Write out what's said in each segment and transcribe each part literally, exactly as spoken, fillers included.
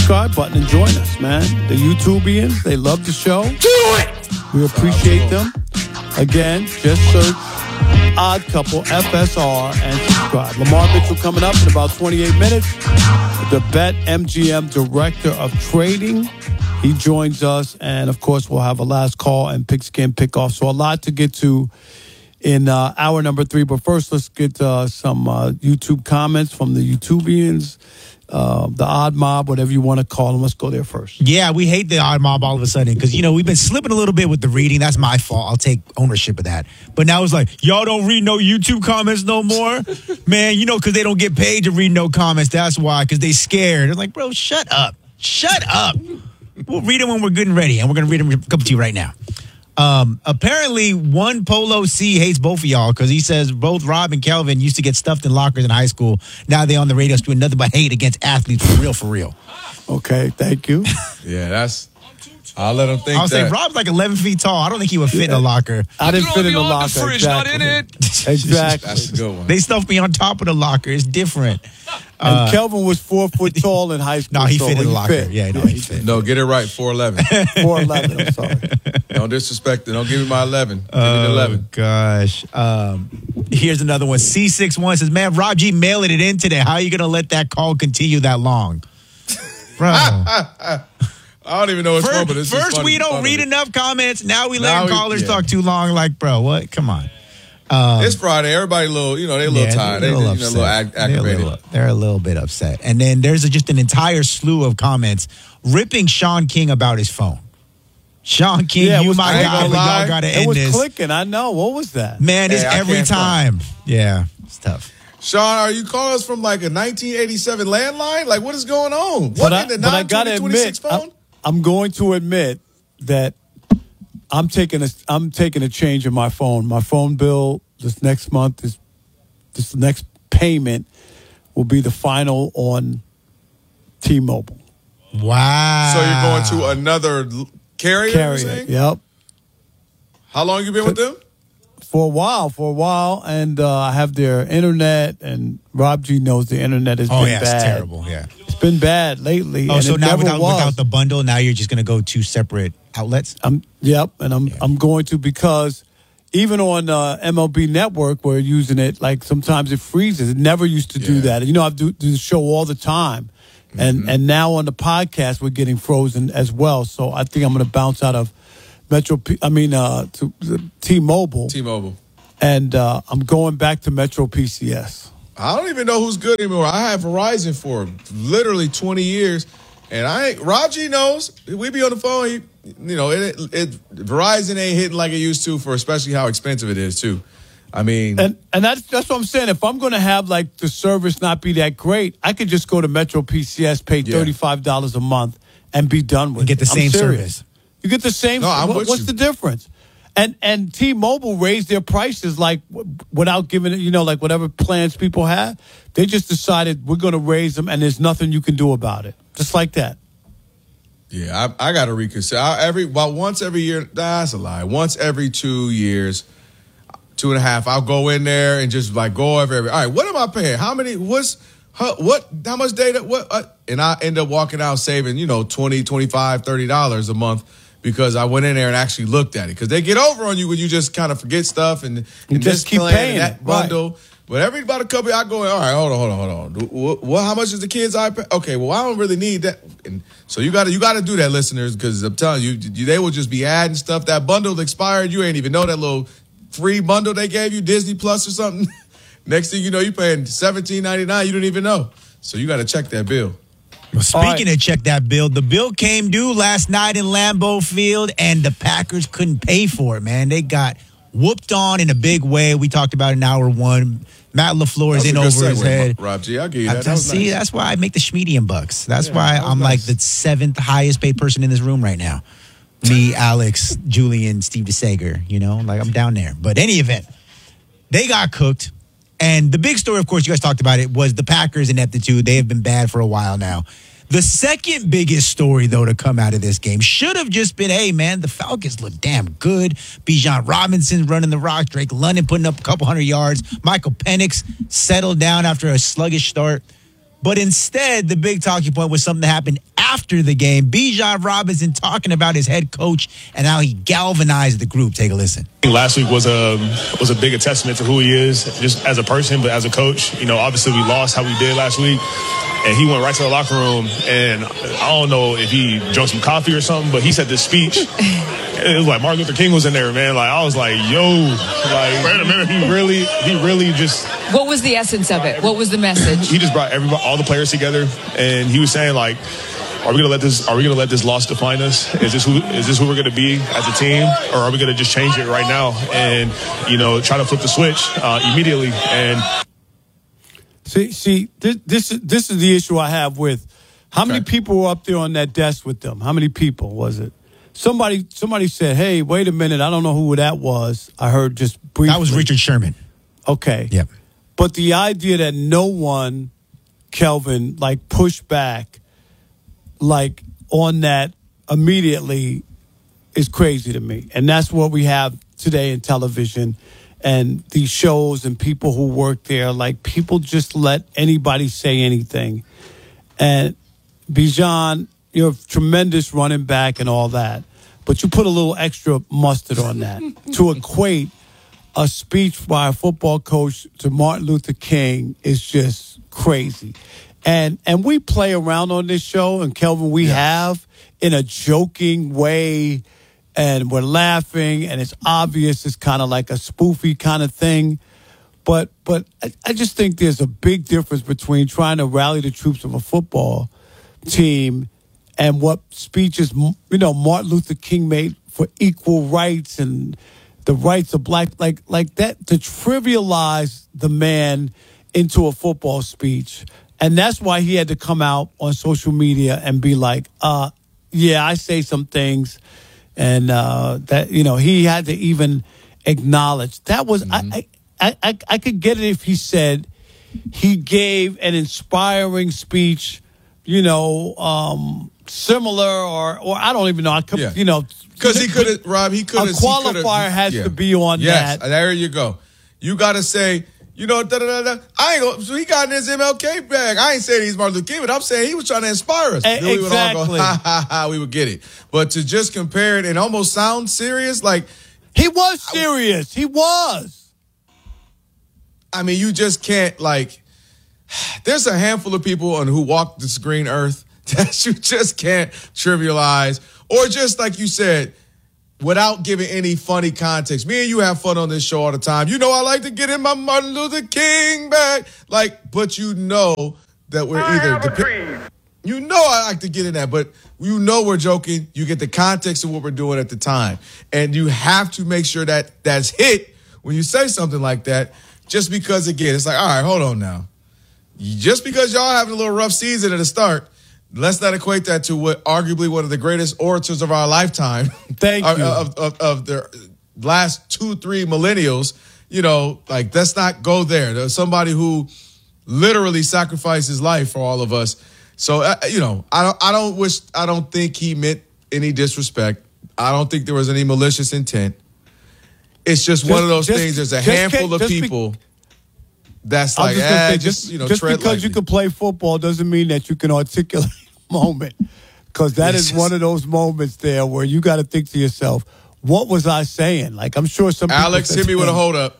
subscribe button and join us, man. The YouTubians, they love the show. Do it! We appreciate them. Again, just search Odd Couple, F S R, and subscribe. Lamar Mitchell coming up in about twenty-eight minutes. The BetMGM Director of Trading. He joins us, and of course, we'll have a last call and pigskin pickoff. So a lot to get to in uh, hour number three. But first, let's get uh, some uh, YouTube comments from the YouTubians. Uh, the odd mob, whatever you want to call them. Let's go there first. Yeah, we hate the odd mob all of a sudden because, you know, we've been slipping a little bit with the reading. That's my fault. I'll take ownership of that. But now it's like, y'all don't read no YouTube comments no more? Man, you know, because they don't get paid to read no comments. That's why, because they scared. They're like, bro, shut up. Shut up. We'll read them when we're good and ready, and we're going to read them a couple to you right now. Um, apparently, one Polo C hates both of y'all because he says both Rob and Kelvin used to get stuffed in lockers in high school. Now they on the radio doing nothing but hate against athletes for real, for real. Okay, thank you. Yeah, that's. I'll let them think I'll that. say Rob's like eleven feet tall. I don't think he would fit in a locker. I didn't fit in the locker. The fridge, exactly. not in it. Exactly. That's a good one. They stuffed me on top of the locker. It's different. And Uh, Kelvin was four foot tall in high school. No, he so fit in the he locker. fit. Yeah, no, he fit. No, get it right. four eleven. four eleven, I'm sorry. Don't disrespect it. Don't give me my eleven. Give me the Oh, eleven. gosh. Um, here's another one. C sixty-one says, man, Rob G mailing it in today. How are you going to let that call continue that long? Bro. I don't even know what's wrong, First, but it's first we don't read enough comments. Now we let Now we- callers yeah. talk too long. Like, bro, what? Come on. Um, It's Friday. Everybody a little, you know, they a little yeah, tired. They're They, a little you know, a little ag- upset. They're a aggravated. little- They're a little bit upset. And then there's a, just an entire slew of comments ripping Sean King about his phone. Sean King, Yeah, it you was- my I ain't guy, gonna but y'all lie. got to It end was this. clicking. I know. What was that? Man, it's Hey, I every can't front. time. Yeah, it's tough. Sean, are you calling us from like a nineteen eighty-seven landline? Like, what is going on? But What I, in the but I nine gotta twenty twenty-six admit, phone? I'm, I'm going to admit that I'm taking a I'm taking a change in my phone. My phone bill this next month is this next payment will be the final on T-Mobile Wow. So you're going to another l- carrier? you're carrier. saying? Yep, How long you been with them? for a while, for a while, and uh, I have their internet. And Rob G knows the internet has Oh, been yeah, bad. it's terrible. Yeah. It's been bad lately. Oh, and so it now never without, was. without the bundle, now you're just going to go to separate outlets? I'm yep, and I'm I'm going to because even on uh, M L B Network, we're using it. Like sometimes it freezes. It never used to do Yeah. that. You know, I do, do the show all the time, and Mm-hmm. and now on the podcast we're getting frozen as well. So I think I'm going to bounce out of Metro. P- I mean, uh, to uh, T-Mobile, T-Mobile. and uh, I'm going back to Metro P C S. I don't even know who's good anymore. I had Verizon for literally twenty years, and I ain't, Raji knows. We be on the phone. He, you know, it, it, it Verizon ain't hitting like it used to, for especially how expensive it is too. I mean, And and that's that's what I'm saying. If I'm going to have like the service not be that great, I could just go to Metro P C S, pay Yeah. thirty-five dollars a month, and be done with And get it. the I'm same serious. service. You get the same. No, I'm what- with what's you. the difference? And and T-Mobile raised their prices like w- without giving it, you know, like whatever plans people have. They just decided we're going to raise them, and there's nothing you can do about it. Just like that. yeah, I, I got to reconsider. I, every well, once every year. Nah, that's a lie. Once every two years, two and a half, I'll go in there and just like go over every. All right, what am I paying? How many? What's how, what? How much data? What? Uh, and I end up walking out saving, you know, twenty, twenty-five, thirty dollars a month. Because I went in there and actually looked at it. Because they get over on you when you just kind of forget stuff and, and just this keep plan paying and that it, right. bundle. But every about a couple, I go, all right, hold on, hold on, hold on. What, what, how much is the kids' iPad? Okay, well, I don't really need that. And so you got to you got to do that, listeners, because I'm telling you, you, they will just be adding stuff. That bundle expired. You ain't even know that little free bundle they gave you, Disney Plus or something. Next thing you know, you paying seventeen ninety-nine. You don't even know. So you got to check that bill. Well, speaking right. of check that bill, the bill came due last night in Lambeau Field, and the Packers couldn't pay for it, man. They got whooped on in a big way. We talked about it in hour one. Matt LaFleur is in That over was a good his segue, head. Rob G. I'll give you I, that. That was see, nice. that's why I make the Schmedian bucks. That's Yeah, why that was I'm nice. like the seventh highest paid person in this room right now. Me, Alex, Julian, Steve DeSager, you know, like I'm down there. But any event, they got cooked. And the big story, of course, you guys talked about it, was the Packers' ineptitude. They have been bad for a while now. The second biggest story, though, to come out of this game should have just been, hey, man, the Falcons look damn good. Bijan Robinson running the rock. Drake London putting up a couple hundred yards. Michael Penix settled down after a sluggish start. But instead, the big talking point was something that happened after the game. Bijan Robinson talking about his head coach and how he galvanized the group. Take a listen. Last week was a was a bigger testament to who he is, just as a person, but as a coach. You know, obviously we lost how we did last week, and he went right to the locker room. And I don't know if he drank some coffee or something, but he said this speech. It was like Martin Luther King was in there, man. Like I was like, yo, like wait a minute, he really, he really just. What was the essence of it? What was the message? He just brought everybody, all the players together, and he was saying like, are we gonna let this? Are we gonna let this loss define us? Is this who? Is this who we're gonna be as a team, or are we gonna just change it right now and you know try to flip the switch uh, immediately? And see, see, this, this is this is the issue I have with how many Okay. people were up there on that desk with them. How many people was it? Somebody, somebody said, "Hey, wait a minute, I don't know who that was." I heard just briefly. That was Richard Sherman. Okay. Yep. But the idea that no one, Kelvin, like pushed back, like on that immediately is crazy to me. And that's what we have today in television and these shows and people who work there. Like people just let anybody say anything. And Bijan, you're a tremendous running back and all that. But you put a little extra mustard on that to equate a speech by a football coach to Martin Luther King is just crazy. And and we play around on this show, and Kelvin, we have in a joking way, and we're laughing, and it's obvious it's kind of like a spoofy kind of thing. But but I, I just think there's a big difference between trying to rally the troops of a football team and what speeches, you know, Martin Luther King made for equal rights and the rights of black, like like that, to trivialize the man into a football speech. And that's why he had to come out on social media and be like, uh, yeah, I say some things. And uh, that, you know, he had to even acknowledge. That was, mm-hmm. I, I, I, I could get it if he said he gave an inspiring speech, you know, um, similar or, or I don't even know. I could, Yeah. you know. Because he could have, Rob, he could have. A qualifier has yeah. to be on yes, that. There you go. You got to say, you know, da, da, da, da. I ain't gonna, so he got in his M L K bag. I ain't saying he's Martin Luther King, but I'm saying he was trying to inspire us. A- Then we would all go, exactly. ha, ha, ha, we would get it. But to just compare it and almost sound serious, like, He was serious. He was. I mean, you just can't, like, there's a handful of people on who walk this green earth that you just can't trivialize. Or just like you said, without giving any funny context. Me and you have fun on this show all the time. You know I like to get in my Martin Luther King bag. Like, but you know that we're either... Dep- you know I like to get in that, but you know we're joking. You get the context of what we're doing at the time. And you have to make sure that that's hit when you say something like that. Just because, again, it's like, all right, hold on now. Just because y'all having a little rough season at the start, let's not equate that to what arguably one of the greatest orators of our lifetime. Thank you. Of, of, of the last two, three millennials. You know, like, let's not go there. There's somebody who literally sacrificed his life for all of us. So, uh, you know, I don't, I don't wish, I don't think he meant any disrespect. I don't think there was any malicious intent. It's just, just one of those just, things. There's a just handful just of be, people that's I was like, just, gonna eh, say, just, just you know, just tread because lightly. you can play football doesn't mean that you can articulate a moment. Because that It's is just- one of those moments there where you got to think to yourself, what was I saying? Like, I'm sure some people Alex, said hit me to with a him, hold up.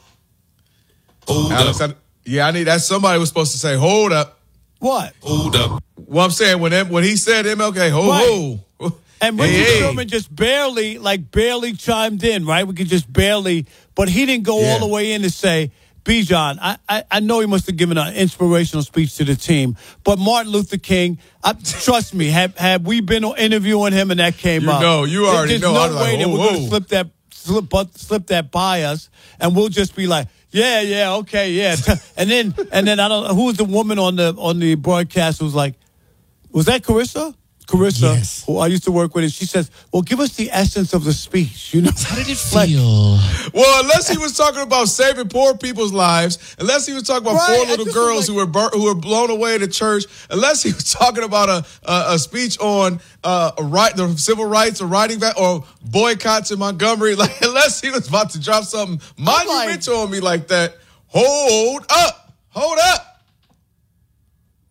Hold Alex, up. I, yeah, I need that. Somebody was supposed to say, hold up. What? Hold up. Well, I'm saying when when he said M L K, ho, Right. ho. And Hey, Richard hey. Sherman just barely, like barely chimed in, right? We could just barely, but he didn't go Yeah. all the way in to say, Bijan, I, I, I know he must have given an inspirational speech to the team, but Martin Luther King, I, trust me, had, had we been interviewing him and that came You up, know, you there- already there's know. no I was like, way that whoa, we're going to whoa. slip that, slip, but, slip that by us, and we'll just be like, yeah, yeah, okay, yeah, and then, and then I don't know who was the woman on the on the broadcast who was like, was that Carissa? Carissa, Yes. who I used to work with, and she says, well, give us the essence of the speech. You know, How did it Like, feel? Well, unless he was talking about saving poor people's lives, unless he was talking about Right, four I little just girls was who were bur- who were blown away at the church, unless he was talking about a a, a speech on uh, a right the civil rights or writing back or boycotts in Montgomery, like unless he was about to drop something monumental on me like that, hold up, hold up.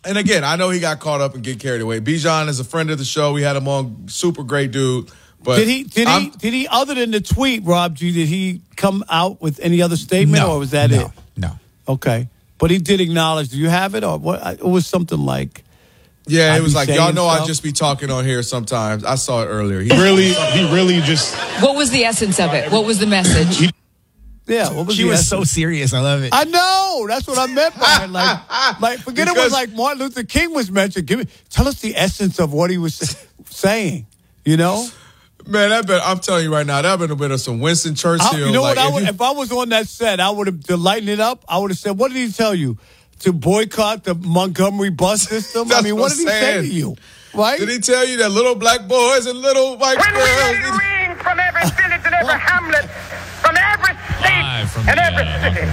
and again, I know he got caught up and get carried away. Bijan is a friend of the show. We had him on. Super great dude. But did he? Did I'm, he? Did he? Other than the tweet, Rob G, did he come out with any other statement, No, or was that no, it? No. Okay, but he did acknowledge. Do you have it, or what? It was something like. Yeah, I it was be like, saying y'all know stuff? I just be talking on here sometimes. I saw it earlier. He Really, he really just. What was the essence of it? What was the message? Yeah, what was She the was essence? so serious. I love it. I know. That's what I meant by it. Like, like forget it was Because- like Martin Luther King was mentioned. Give me, tell us the essence of what he was saying. You know, Man, that been, I'm telling you right now, that would have been some Winston Churchill. I, you know like, what? I if would, you- if I was on that set, I would have to lighten it up. I would have said, "What did he tell you? To boycott the Montgomery bus system? I That's mean, what what I'm did he say saying. to you? Right? Did he tell you that little black boys and little white When we girls? ring from every village and every hamlet, from every state Live from and the, every uh, city,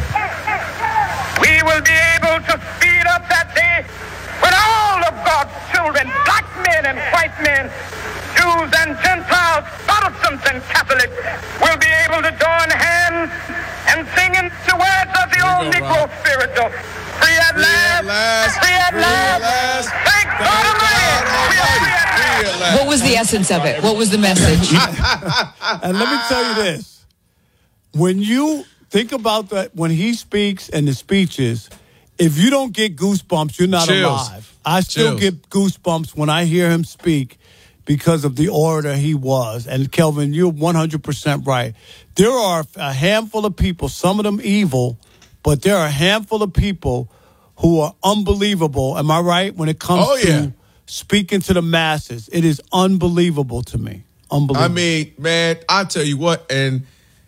we will be able to speed up that day when all of God's children, black men and white men, Jews and Gentiles, Protestants and Catholics, will be able to join hands and sing in the words of the old go, Negro Rob. spiritual. Free at Free at last, last, free at free at last, last. thank God Almighty, we are free at last. Free at last. What was the essence of it? What was the message? And let me tell you this. When you think about that, when he speaks and the speeches, if you don't get goosebumps, you're not Chills. alive. I still Chills. get goosebumps when I hear him speak because of the orator he was. And Kelvin, you're one hundred percent right. There are a handful of people, some of them evil, but there are a handful of people who are unbelievable. Am I right? When it comes Oh, yeah. to speaking to the masses, it is unbelievable to me. Unbelievable. I mean, man, I tell you what, and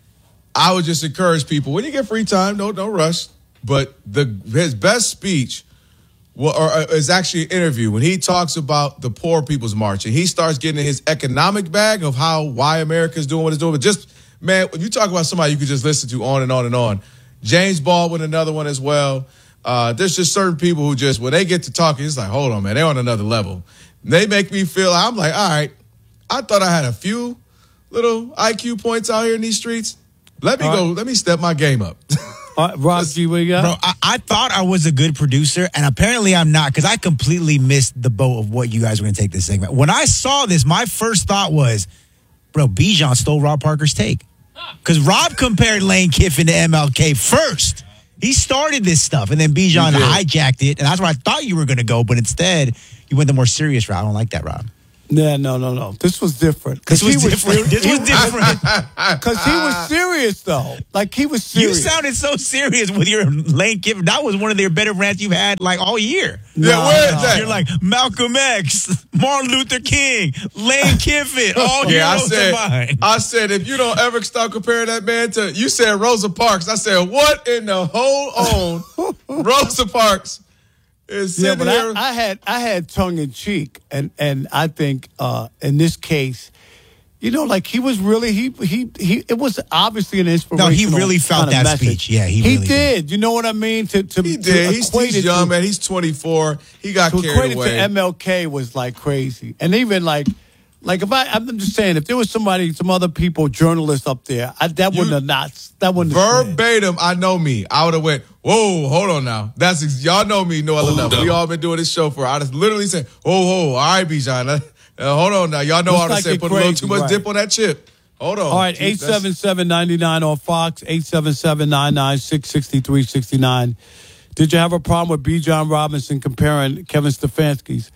I would just encourage people when you get free time, don't don't rush. But the his best speech, well, or, uh, is actually an interview when he talks about the Poor People's March and he starts getting his economic bag of how why America's doing what it's doing. But just man, when you talk about somebody you could just listen to on and on and on. James Baldwin, another one as well. Uh, there's just certain people who just when they get to talking, it's like, hold on, man, they're on another level. They make me feel I'm like, all right, I thought I had a few little I Q points out here in these streets. Let me All go. right. Let me step my game up. All right, Rob G, what you got? Bro, I, I thought I was a good producer, and apparently I'm not because I completely missed the boat of what you guys were going to take this segment. When I saw this, my first thought was, bro, Bijan stole Rob Parker's take. Because Rob compared Lane Kiffin to M L K first. He started this stuff, and then Bijan He did. hijacked it, and that's where I thought you were going to go, but instead, you went the more serious route. I don't like that, Rob. Yeah, no, no, no. This was different. This was he different. This was different. Because he was serious, though. Like, he was You serious. sounded so serious with your Lane Kiffin. That was one of their better rants you've had like all year. Yeah, No, where is no. that? You're like Malcolm X, Martin Luther King, Lane Kiffin, all Yeah, I heroes said, of mine. I said, if you don't ever stop comparing that man to, you said Rosa Parks. I said, what in the whole own Rosa Parks is Yeah, sitting but here? I, I had I had tongue in cheek, and and I think uh, in this case, you know, like he was really he he he. It was obviously an inspirational. really felt kind of that message. speech. Yeah, he he really did. You know what I mean? To to he to did. He's, equate he's it young, to, man. He's twenty-four. He got to carried equate it away. to M L K was like crazy, and even like. Like if I, I'm just saying, if there was somebody, some other people, journalists up there, I, that wouldn't You- have not, that wouldn't have slid. Verbatim, I know me. I would have went, whoa, hold on now. That's ex- y'all know me, no other level. We all been doing this show for. I just literally said, whoa, whoa, all right, Bijan, uh, uh, hold on now. Y'all know Looks how to like say you're put a little crazy, too much right. dip on that chip. Hold on. All right, Keep- eight that's- seven seven, nine nine on Fox, eight seven seven, nine nine six, six three six nine. Did you have a problem with Bijan Robinson comparing Kevin Stefanski's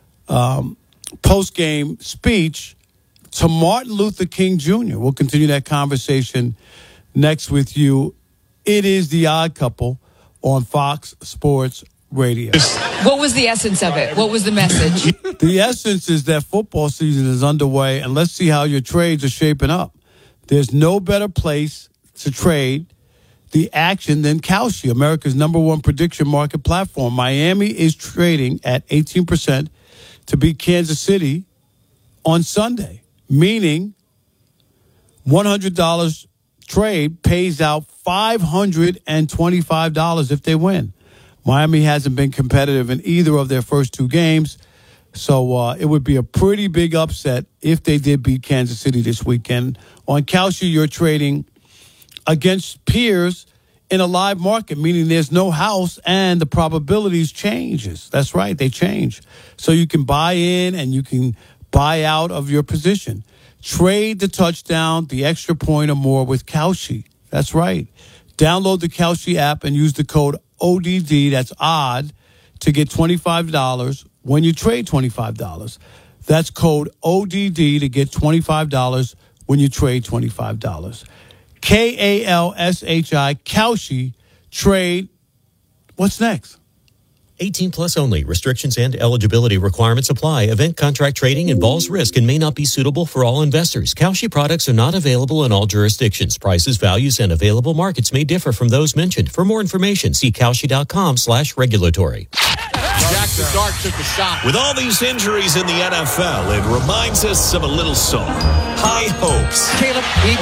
um, post-game speech to Martin Luther King Junior? We'll continue that conversation next with you. It is The Odd Couple on Fox Sports Radio. What was the essence of it? What was the message? The essence is that football season is underway, and let's see how your trades are shaping up. There's no better place to trade the action than Kalshi, America's number one prediction market platform. Miami is trading at eighteen percent to beat Kansas City on Sunday, meaning one hundred dollars trade pays out five hundred twenty-five dollars if they win. Miami hasn't been competitive in either of their first two games, so uh, it would be a pretty big upset if they did beat Kansas City this weekend. On Kalshi, you're trading against peers in a live market, meaning there's no house and the probabilities changes. That's right, they change. So you can buy in and you can buy out of your position. Trade the touchdown, the extra point or more with Kalshi. That's right. Download the Kalshi app and use the code O D D, that's odd, to get twenty-five dollars when you trade twenty-five dollars. That's code O D D to get twenty-five dollars when you trade twenty-five dollars. K A L S H I, Kalshi, trade. What's next? eighteen plus only. Restrictions and eligibility requirements apply. Event contract trading involves risk and may not be suitable for all investors. Kalshi products are not available in all jurisdictions. Prices, values, and available markets may differ from those mentioned. For more information, see Kalshi.com slash regulatory. Jackson Dart took a shot. With all these injuries in the N F L, it reminds us of a little song. High hopes. Caleb, he